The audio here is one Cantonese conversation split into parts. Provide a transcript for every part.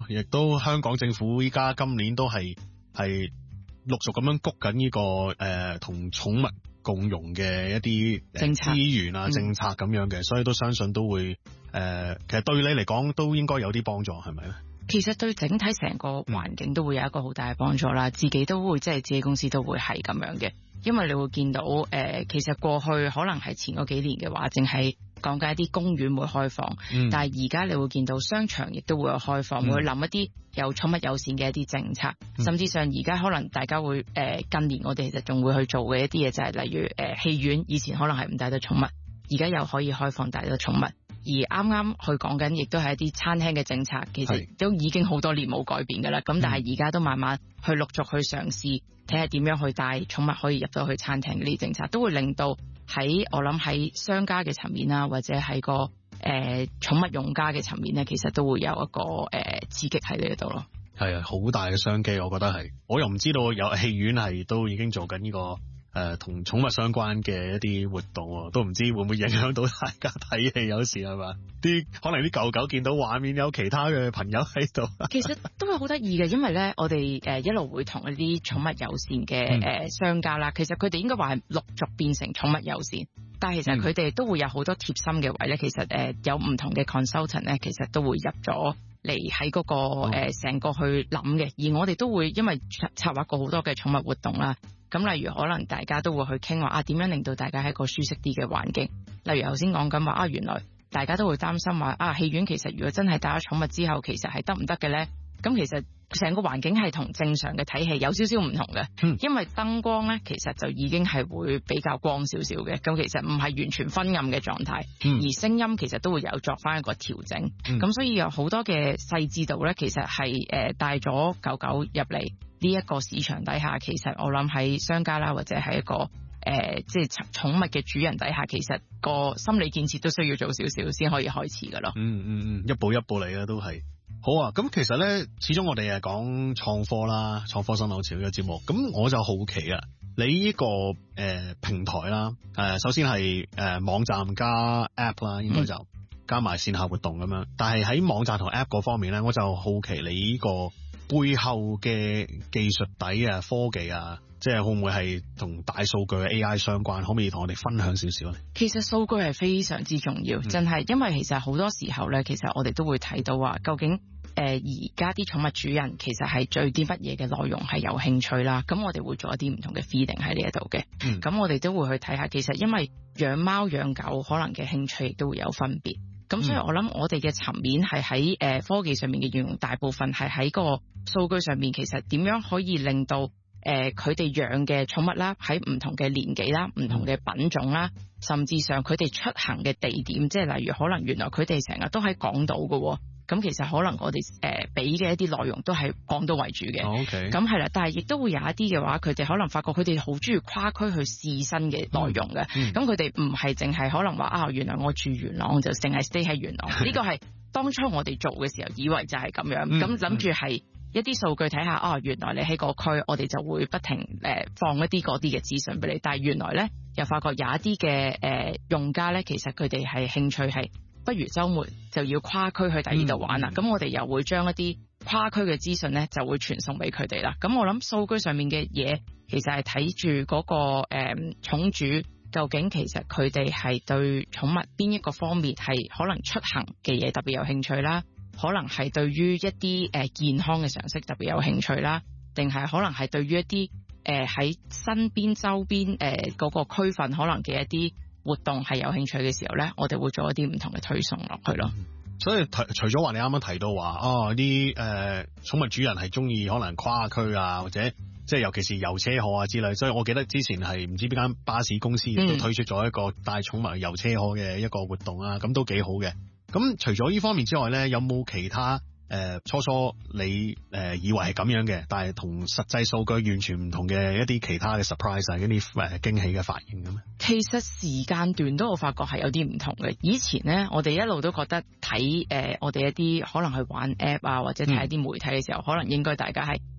亦都香港政府依家今年都係陸續咁樣谷緊呢個同寵物共融嘅一啲資源啊政策咁樣嘅，所以都相信都會其實對你嚟講都應該有啲幫助，係咪咧？ 其實對整體成個環境都會有一個好大嘅幫助啦，自己都會即係自己公司都會係咁樣嘅，因為你會見到其實過去可能係前嗰幾年嘅話，淨係講緊一啲公園會開放，但係而家你會見到商場亦都會有開放，會諗一啲有寵物友善嘅一啲政策，甚至上而家可能大家會近年我哋其實仲會去做嘅一啲嘢就係例如戲院，以前可能係唔帶得寵物，而家又可以開放帶得寵物。而啱啱去講緊，亦都係一啲餐廳嘅政策，其實都已經好多年冇改變㗎啦。咁但係而家都慢慢去陸續去嘗試，睇下點樣去帶寵物可以入到去餐廳呢啲政策，都會令到我諗喺商家嘅層面啦，或者喺個寵物用家嘅層面咧，其實都會有一個刺激喺呢度咯。 係啊，好大嘅商機，我覺得係。我又唔知道有戲院係都已經做緊呢個同寵物相關嘅一啲活動，都唔知會唔會影響到大家睇戲，有時係嘛？可能啲狗狗見到畫面有其他嘅朋友喺度，其實都係好得意嘅，因為咧我哋一路會同一啲寵物友善嘅商家啦，其實佢哋應該話係陸續變成寵物友善，但係其實佢哋都會有好多貼心嘅位咧，其實有唔同嘅 consultant 咧，其實都會入咗嚟喺嗰個成個去諗嘅，而我哋都會因為策劃過好多嘅寵物活動啦。咁例如可能大家都會去傾話點樣令到大家喺一個舒適啲嘅環境，例如頭先講緊話原來大家都會擔心話戲院其實如果真係帶咗寵物之後，其實係得唔得嘅咧？咁其實成個環境係同正常嘅睇戲有少少唔同嘅，因為燈光咧其實就已經係會比較光少少嘅，咁其實唔係完全昏暗嘅狀態，而聲音其實都會有作翻一個調整，咁所以有好多嘅細緻度咧，其實係帶咗狗狗入嚟呢一個市場底下，其實我諗喺商家啦，或者係一個即係寵物嘅主人底下，其實個心理建設都需要做少少先可以開始噶咯。 一步一步嚟嘅都係。好啊，咁其實咧，始終我哋係講創科啦，創科新浪潮嘅節目，咁我就好奇啊，你呢個平台啦，首先係網站加 app 啦，應該就加埋線下活動咁樣，但係喺網站同 app 嗰方面咧，我就好奇你呢個背後嘅技術底啊、科技啊，即係會唔會係同大數據嘅 AI 相關？可唔可以同我哋分享少少咧？ 其實數據係非常之重要，真係，因為其實好多時候咧，其實我哋都會睇到話，究竟而家啲寵物主人其實係對啲乜嘢嘅內容係有興趣啦。咁我哋會做一啲唔同嘅 feeding 喺呢一度嘅。咁我哋都會去睇下，其實因為養貓養狗可能嘅興趣亦都會有分別。咁所以我諗我哋嘅層面係喺科技上面嘅應用，大部分係喺個數據上面，其實點樣可以令到佢哋養嘅寵物啦，喺唔同嘅年紀啦、唔同嘅品種啦，甚至上佢哋出行嘅地點，即係例如可能原來佢哋成日都喺港島嘅，咁其實可能我哋俾嘅一啲內容都係港島為主嘅。咁係啦，但係亦都會有一啲嘅話，佢哋可能發覺佢哋好中意跨區去試新嘅內容嘅。咁佢哋唔係淨係可能話原來我住元朗就淨係 stay 喺元朗。呢個係當初我哋做嘅時候以為就係咁樣，咁諗住係一啲數據睇下，原來你喺個區，我哋就會不停放一啲嗰啲嘅資訊俾你。但係原來咧又發覺有一啲嘅用家咧，其實佢哋係興趣係不如週末就要跨區去第二度玩啦。咁我哋又會將一啲跨區嘅資訊咧就會傳送俾佢哋啦。咁我諗數據上面嘅嘢，其實係睇住嗰個寵主究竟其實佢哋係對寵物邊一個方面係可能出行嘅嘢特別有興趣啦。可能係對於一啲健康嘅常識特別有興趣啦，定係可能係對於一啲喺身邊周邊嗰個區份可能嘅一啲活動係有興趣嘅時候咧，我哋會做一啲唔同嘅推送落去咯。 所以除咗話你啱啱提到話啲寵物主人係中意可能跨區啊，或者即係尤其是遊車河啊之類，所以我記得之前係唔知邊間巴士公司亦都推出咗一個帶寵物遊車河嘅一個活動啊，咁都幾好嘅。咁除咗呢方面之外咧，有冇其他初你以為係咁樣嘅，但係同實際數據完全唔同嘅一啲其他嘅 surprise 啊，一啲驚喜嘅發現咁咧？其實時間段都我發覺係有啲唔同嘅。以前咧，我哋一路都覺得睇我哋一啲可能去玩 app 啊，或者睇一啲媒體嘅時候，可能應該大家係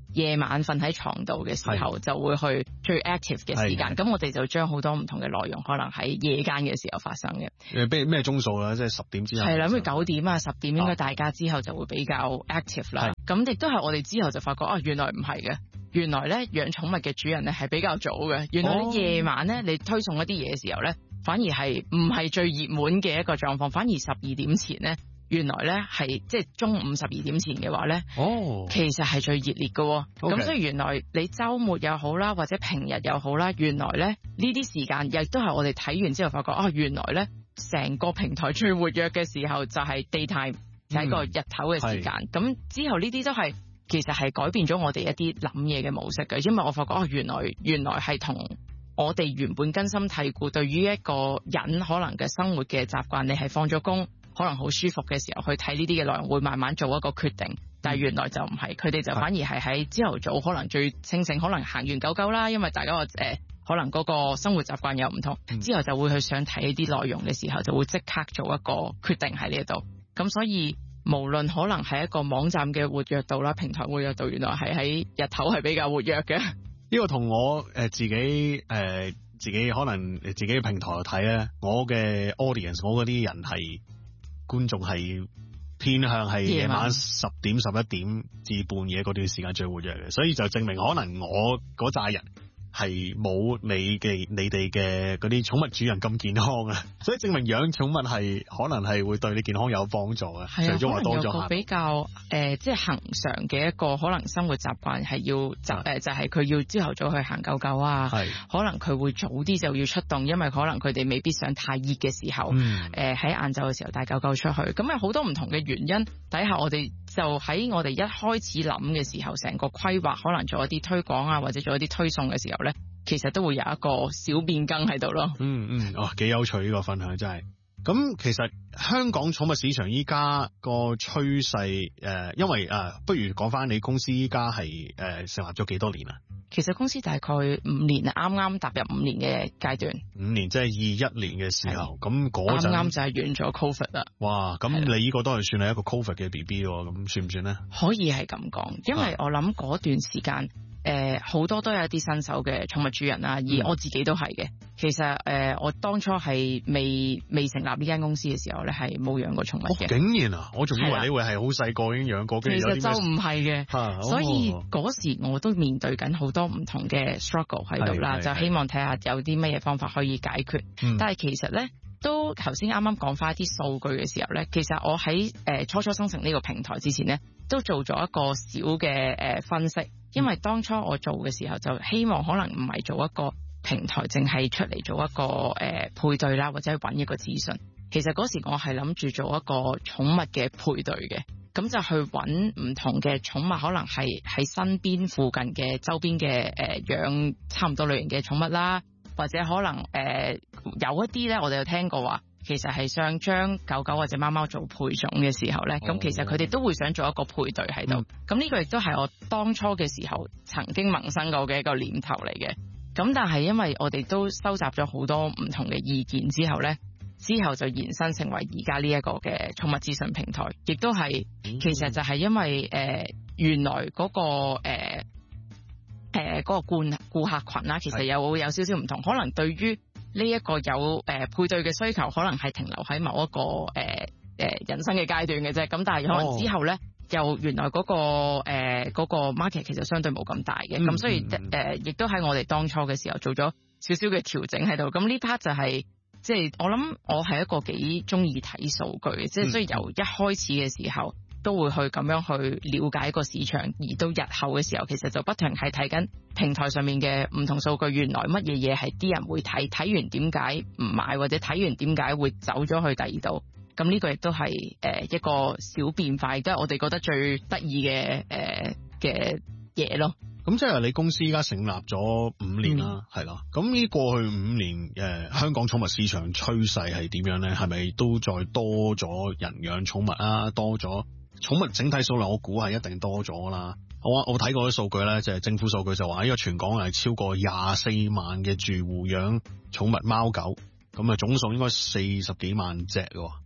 夜晚瞓喺床度嘅時候就會去最 active 嘅時間，咁我哋就將好多唔同嘅內容可能喺夜間嘅時候發生嘅。 咩鐘數啦？即係10點之後。係啦，咁9點啊10點應該大家之後就會比較 active 啦。咁亦都係我哋之後就發覺原來唔係嘅，原來咧養寵物嘅主人咧係比較早嘅。原來夜晚咧你推送一啲嘢嘅時候咧，反而係唔係最熱門嘅一個狀況，反而12點前咧。原來咧係即係中午12點前嘅話咧，其實係最熱烈嘅。咁所以原來你週末又好啦，或者平日又好啦，原來咧呢啲時間亦都係我哋睇完之後發覺原來咧成個平台最活躍嘅時候就係 daytime，就係個日頭嘅時間。咁之後呢啲都係其實係改變咗我哋一啲諗嘢嘅模式嘅，因為我發覺原來係同我哋原本根深蒂固對於一個人可能嘅生活嘅習慣，你係放咗工。可能好舒服嘅時候去睇呢啲嘅內容，會慢慢做一個決定。但係原來就唔係，佢哋就反而係喺朝頭早可能最清醒，可能行完狗狗啦，因為大家可能嗰個生活習慣又唔同，之後就會去想睇呢啲內容嘅時候，就會即刻做一個決定喺呢度。咁所以無論可能係一個網站嘅活躍度啦，平台活躍度，原來係喺日頭係比較活躍嘅。 呢個同我自己可能自己嘅平台度睇咧，我嘅 audience， 我嗰啲人係。觀眾係偏向係夜晚10點11點至半夜嗰段時間最活躍嘅，所以就證明可能我嗰扎人係冇你哋嘅嗰啲寵物主人咁健康啊，所以證明養寵物係可能係會對你健康有幫助啊。除咗話多咗個比較即係恆常嘅一個可能生活習慣係要就係佢要朝頭早去行狗狗啊，可能佢會早啲就要出動，因為可能佢哋未必想太熱嘅時候，喺晏晝嘅時候帶狗狗出去。咁有好多唔同嘅原因底下，我哋就喺我哋一開始諗嘅時候，成個規劃可能做一啲推廣啊，或者做一啲推送嘅時候咧，其實都會有一個小變更喺度咯。 幾有趣呢個分享真係。咁其實香港寵物市場依家個趨勢因為不如講翻你公司依家係成立咗幾多年啊？ 其實公司大概5年啊，啱啱踏入5年嘅階段。5 年即係21年嘅時候，咁嗰陣啱啱就係完咗 Covid 啦。 哇！咁你呢個都係算係一個 Covid 嘅 BB 喎，咁算唔算咧？ 可以係咁講，因為我諗嗰段時間好多都有一啲新手嘅寵物主人啦，而我自己都係嘅。其實我當初係未成立呢間公司嘅時候咧，係冇養過寵物嘅。 竟然啊！我仲以為你會係好細個已經養過。其實就唔係嘅，所以嗰時我都面對緊好多唔同嘅 struggle 喺度啦，就希望睇下有啲乜嘢方法可以解決。但係其實咧，都頭先啱啱講翻一啲數據嘅時候咧，其實我喺初生成呢個平台之前咧，都做咗一個小嘅分析。因為當初我做嘅時候，就希望可能唔係做一個平台，淨係出嚟做一個配對啦，或者揾一個資訊。其實嗰時我係諗住做一個寵物嘅配對嘅，咁就去揾唔同嘅寵物，可能係喺身邊附近嘅周邊嘅養差唔多類型嘅寵物啦，或者可能有一啲咧，我哋有聽過話，其實係想將狗狗或者貓貓做配種嘅時候咧，咁其實佢哋都會想做一個配對喺度。咁呢個亦都係我當初嘅時候曾經萌生過嘅一個念頭嚟嘅。咁但係因為我哋都收集咗好多唔同嘅意見之後咧，之後就延伸成為而家呢一個嘅寵物資訊平台，亦都係其實就係因為原來嗰個嗰個顧客群啦，其實有少少唔同，可能對於呢一個有配對嘅需求，可能係停留喺某一個人生嘅階段嘅啫。咁但係可能之後咧，又原來嗰個 market 其實相對冇咁大嘅，咁所以亦都喺我哋當初嘅時候做咗少少嘅調整喺度。咁呢 part 就係即係我諗我係一個幾中意睇數據嘅，即係所以由一開始嘅時候都會去咁樣去了解個市場，而到日後嘅時候，其實就不停係睇緊平台上面嘅唔同數據，原來乜嘢嘢係啲人會睇，睇完點解唔買，或者睇完點解會走咗去第二度。咁呢個亦都係一個小變化，亦都係我哋覺得最得意嘅嘢咯。 咁即係你公司依家成立咗5年啦，係啦。咁呢過去5年香港寵物市場趨勢係點樣咧？係咪都再多咗人養寵物啊？多咗寵物整體數量，我估係一定多咗啦。我睇過啲數據咧，就係政府數據就話，因為全港係超過24萬嘅住戶養寵物貓狗，咁啊總數應該40幾萬隻喎。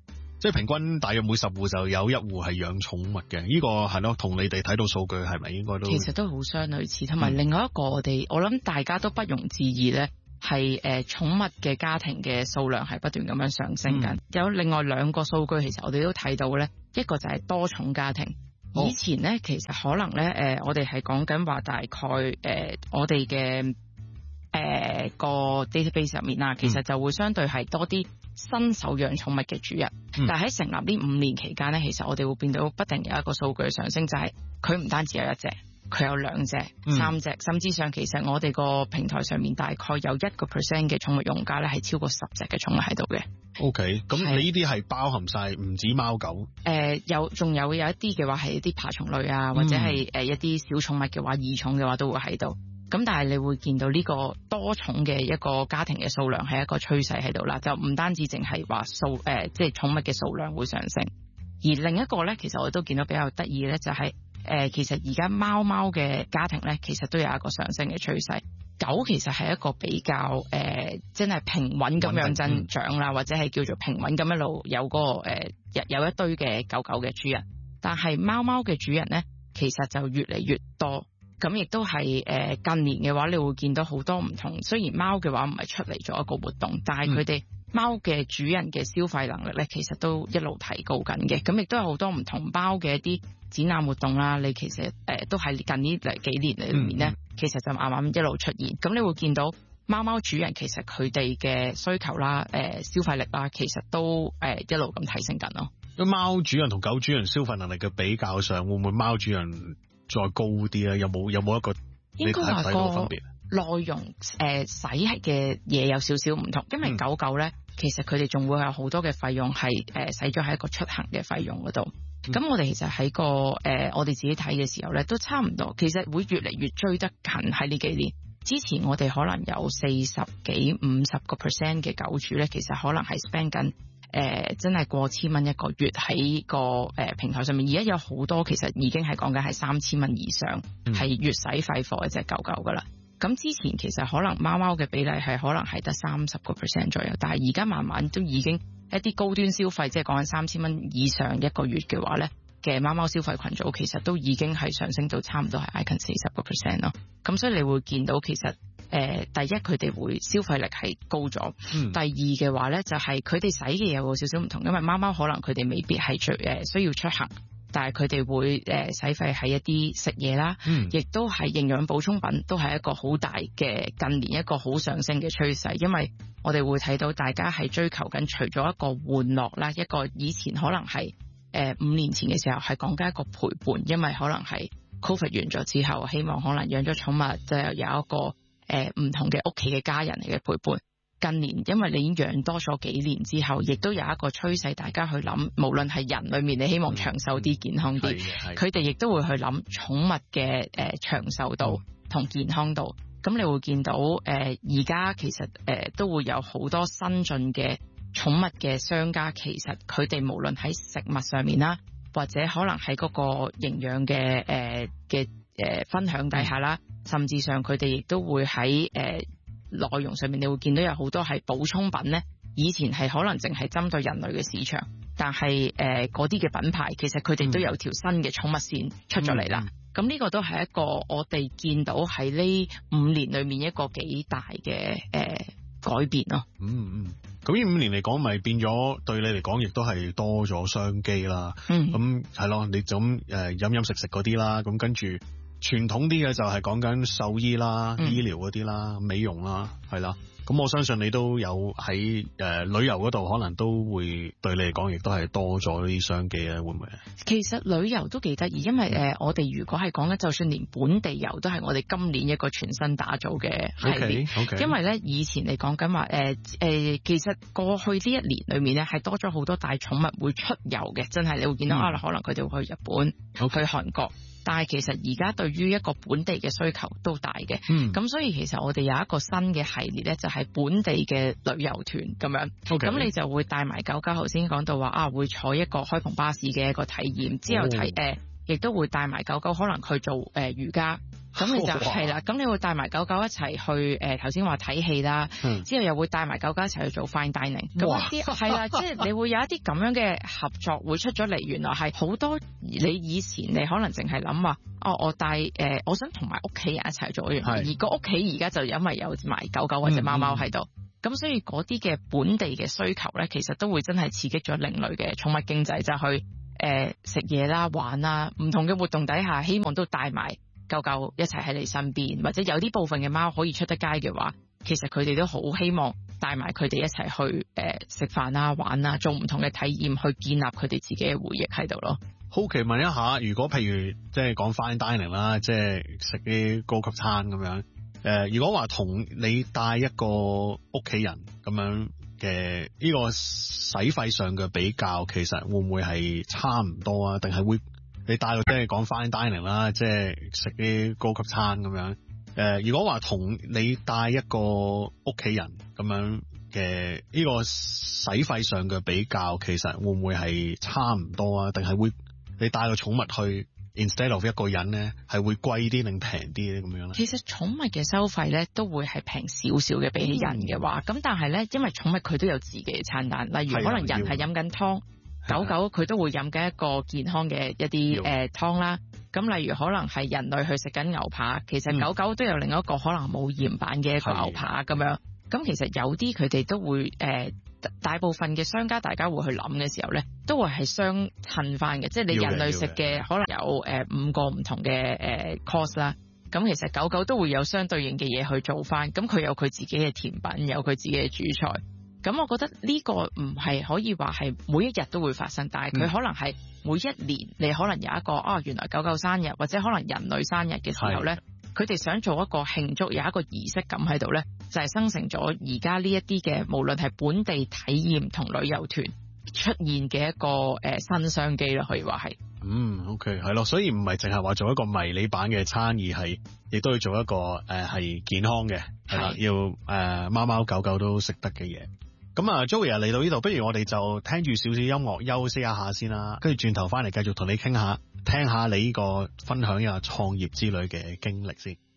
即係平均大約每10戶就有1戶係養寵物嘅，呢個係咯，同你哋睇到數據係咪應該都其實都好相類似，同埋另外一個我諗大家都不容置疑咧，係寵物嘅家庭嘅數量係不斷咁樣上升緊。有另外2個數據，其實我哋都睇到咧，一個就係多寵家庭。以前咧，其實可能咧，我哋係講緊話大概我哋嘅個 database 入面啦，其實就會相對係多啲新手養寵物嘅主人。但係喺成立呢5年期間咧，其實我哋會變到不定有一個數據上升，就係佢唔單止有1隻，佢有2隻、3隻，甚至上其實我哋個平台上面大概有1% 嘅寵物用家咧係超過10隻嘅寵物喺度嘅。 OK， 咁你呢啲係包含晒唔止貓狗？ 仲有一啲嘅話係一啲爬蟲類啊，或者係一啲小寵物嘅話，異寵嘅話都會喺度。咁但係你會見到呢個多寵嘅一個家庭嘅數量係一個趨勢喺度啦，就唔單止淨係話即係寵物嘅數量會上升。而另一個咧，其實我都見到比較得意咧，就係其實而家貓嘅家庭咧，其實都有一個上升嘅趨勢。狗其實係一個比較真係平穩咁樣增長啦，或者係叫做平穩咁一路有嗰個有一堆嘅狗嘅主人。但係貓嘅主人咧，其實就越嚟越多。咁亦都係近年嘅話，你會見到好多唔同。雖然貓嘅話唔係出嚟咗一個活動，但係佢哋貓嘅主人嘅消費能力咧，其實都一路提高緊嘅。咁亦都有好多唔同貓嘅一啲展覽活動啦。你其實都係近呢幾年裏面咧，其實就慢慢一路出現。咁你會見到貓主人其實佢哋嘅需求啦、消費力啦，其實都一路咁提升緊咯。 咁貓主人同狗主人消費能力嘅比較上，會唔會貓主人再高啲咧？有冇一個應該話個分別？ 內容使嘅嘢有少少唔同，因為狗咧，其實佢哋仲會有好多嘅費用係使咗喺一個出行嘅費用嗰度。咁我哋其實喺個我哋自己睇嘅時候咧，都差唔多，其實會越嚟越追得近喺呢幾年。之前我哋可能有40幾50% 嘅狗主咧，其實可能係 spend 緊真係過千蚊一個月喺個平台上面。而家有好多其實已經係講緊係3000蚊以上，係月使費貨一隻狗噶啦。咁之前其實可能貓嘅比例係可能係得30% 左右，但係而家慢慢都已經一啲高端消費，即係講緊3000蚊以上一個月嘅話咧嘅貓消費群組，其實都已經係上升到差唔多係挨近40% 咯。咁所以你會見到其實第一佢哋會消費力係高咗，第二嘅話咧就係佢哋使嘅嘢會少少唔同，因為貓可能佢哋未必係需要出行，但係佢哋會使費喺一啲食嘢啦，亦都係營養補充品，都係一個好大嘅近年一個好上升嘅趨勢。因為我哋會睇到大家係追求緊除咗一個玩樂啦，一個以前可能係5年前嘅時候係講緊一個陪伴，因為可能係 Covid 完咗之後，希望可能養咗寵物就有一個唔同嘅屋企嘅家人嚟嘅陪伴。近年因為你已經養多咗幾年之後，亦都有一個趨勢，大家去諗，無論係人裏面你希望長壽啲、健康啲，佢哋亦都會去諗寵物嘅長壽度同健康度。咁你會見到而家其實都會有好多新進嘅寵物嘅商家，其實佢哋無論喺食物上面啦，或者可能喺嗰個營養嘅分享底下啦，甚至上佢哋亦都會喺內容上面，你會見到有好多係補充品咧。以前係可能淨係針對人類嘅市場，但係嗰啲嘅品牌其實佢哋都有條新嘅寵物線出咗嚟啦。咁呢個都係一個我哋見到喺呢5年裏面一個幾大嘅改變咯。 咁呢5年嚟講，咪變咗對你嚟講，亦都係多咗商機啦。咁係咯，你就咁飲食嗰啲啦，咁跟住傳統啲嘅就係講緊獸醫啦、醫療嗰啲啦、美容啦，係啦。咁我相信你都有喺旅遊嗰度，可能都會對你嚟講，亦都係多咗啲商機啊？會唔會？其實旅遊都幾得意，因為我哋如果係講緊，就算連本地遊都係我哋今年一個全新打造嘅系列。因為咧以前你講緊話其實過去呢1年裏面咧係多咗好多大寵物會出遊嘅，真係你會見到可能佢哋會去日本、去韓國。但係其實而家對於一個本地嘅需求都大嘅，咁所以其實我哋有一個新嘅系列咧，就係本地嘅旅遊團咁樣。咁你就會帶埋狗狗，頭先講到話會坐一個開篷巴士嘅一個體驗，之後亦都會帶埋狗狗可能去做瑜伽， 咁你就係啦，咁你會帶埋狗狗一齊去頭先話睇戲啦，之後又會帶埋狗狗一齊去做 fine dining，咁一啲係啦，即係你會有一啲咁樣嘅合作會出咗嚟，原來係好多你以前你可能淨係諗話，我帶我想同埋屋企人一齊做一樣嘢，而個屋企而家就因為有埋狗狗或者貓貓喺度，咁所以嗰啲嘅本地嘅需求咧，其實都會真係刺激咗另類嘅寵物經濟，就去食嘢啦、玩啦，唔同嘅活動底下，希望都帶埋狗狗一齊喺你身邊，或者有啲部分嘅貓可以出得街嘅話，其實佢哋都好希望帶埋佢哋一齊去食飯啦、玩啦，做唔同嘅體驗，去建立佢哋自己嘅回憶喺度咯。 好奇問一下，如果譬如即係講 fine dining 啦，即係食啲高級餐咁樣，如果話同你帶一個屋企人咁樣嘅呢個使費上嘅比較，其實會唔會係差唔多啊？定係會你帶到即係講 fine dining 啦，即係食啲高級餐咁樣？如果話同你帶一個屋企人咁樣嘅呢個使費上嘅比較，其實會唔會係差唔多啊？定係會你帶個寵物去 instead of 一個人咧，係會貴啲定平啲咧咁樣咧？其實寵物嘅收費咧都會係平少少嘅，比起人嘅話，咁但係咧，因為寵物佢都有自己嘅餐單，例如可能人係飲緊湯，狗狗佢都會飲緊一個健康嘅一啲湯啦。咁例如可能係人類去食緊牛扒，其實狗狗都有另一個可能冇鹽版嘅一個牛扒咁樣。咁其實有啲佢哋都會大部分嘅商家大家會去諗嘅時候咧，都會係相襯翻嘅，即係你人類食嘅可能有5個唔同嘅course 啦。咁其實狗狗都會有相對應嘅嘢去做翻，咁佢有佢自己嘅甜品，有佢自己嘅主菜。咁我覺得呢個唔係可以話係每一日都會發生，但係佢可能係每一年你可能有一個原來狗狗生日或者可能人類生日嘅時候咧，佢哋想做一個慶祝，有一個儀式感喺度咧，就係生成咗而家呢一啲嘅無論係本地體驗同旅遊團出現嘅一個新商機啦，可以話係。 OK 係咯，所以唔係淨係話做一個迷你版嘅餐，而係亦都要做一個係健康嘅，係啦，要貓貓狗狗都食得嘅嘢。咁啊 Joey 嚟到呢度，不如我哋就聽住少少音樂休息一下先啦，跟住轉頭翻嚟繼續同你傾下，聽下你呢個分享一下創業之旅嘅經歷先。